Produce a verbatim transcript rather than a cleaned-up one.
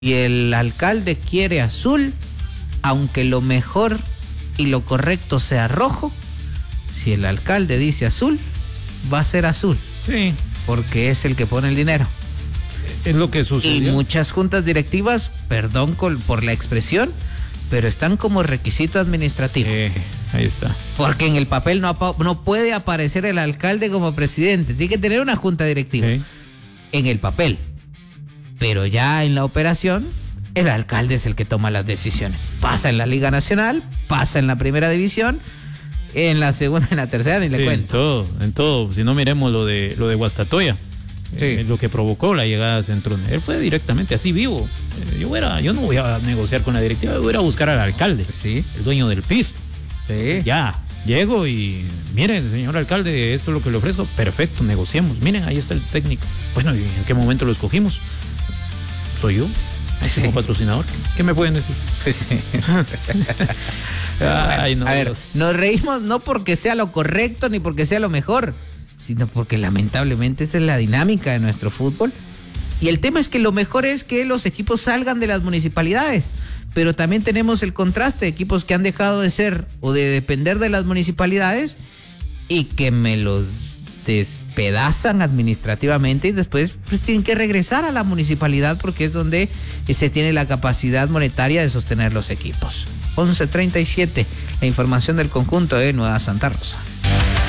Y el alcalde quiere azul, aunque lo mejor y lo correcto sea rojo. Si el alcalde dice azul, va a ser azul. Sí. Porque es el que pone el dinero. Es lo que sucedió. Y muchas juntas directivas, perdón por la expresión, pero están como requisito administrativo. Eh, ahí está. Porque en el papel no, no puede aparecer el alcalde como presidente. Tiene que tener una junta directiva. Sí. En el papel. Pero ya en la operación, el alcalde es el que toma las decisiones. Pasa en la Liga Nacional, pasa en la Primera División, en la segunda, en la tercera, ni le sí, cuento. En todo, en todo. Si no, miremos lo de lo de Guastatoya. Sí. Eh, lo que provocó la llegada de Centrone. Él fue directamente así vivo. Eh, yo, era, yo no voy a negociar con la directiva, yo voy a buscar al alcalde, sí. el dueño del piso. Sí. Ya, llego y miren, señor alcalde, esto es lo que le ofrezco. Perfecto, negociemos. Miren, ahí está el técnico. Bueno, ¿y en qué momento lo escogimos? Soy yo, sí. Como patrocinador. ¿Qué me pueden decir? Pues sí. Ay, no, a ver, Dios. Nos reímos no porque sea lo correcto ni porque sea lo mejor, sino porque lamentablemente esa es la dinámica de nuestro fútbol. Y el tema es que lo mejor es que los equipos salgan de las municipalidades, pero también tenemos el contraste de equipos que han dejado de ser o de depender de las municipalidades y que me los despedazan administrativamente y después pues tienen que regresar a la municipalidad porque es donde se tiene la capacidad monetaria de sostener los equipos. once treinta y siete, la información del conjunto de Nueva Santa Rosa.